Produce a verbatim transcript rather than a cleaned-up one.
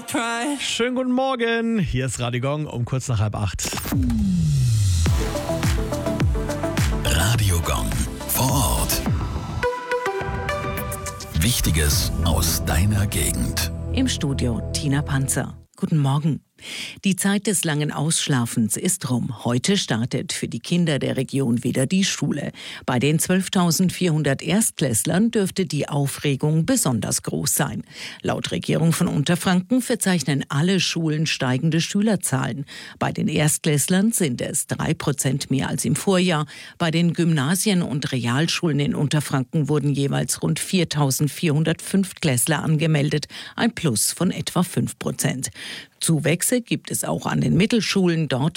pride. Schönen guten Morgen, hier ist Radio Gong um kurz nach halb acht. Radio Gong vor Ort. Wichtiges aus deiner Gegend. Im Studio Tina Panzer. Guten Morgen. Die Zeit des langen Ausschlafens ist rum. Heute startet für die Kinder der Region wieder die Schule. Bei den zwölftausendvierhundert Erstklässlern dürfte die Aufregung besonders groß sein. Laut Regierung von Unterfranken verzeichnen alle Schulen steigende Schülerzahlen. Bei den Erstklässlern sind es drei Prozent mehr als im Vorjahr. Bei den Gymnasien und Realschulen in Unterfranken wurden jeweils rund viertausendvierhundert Fünftklässler angemeldet, ein Plus von etwa fünf Prozent. Zuwächse gibt es auch an den Mittelschulen. Dort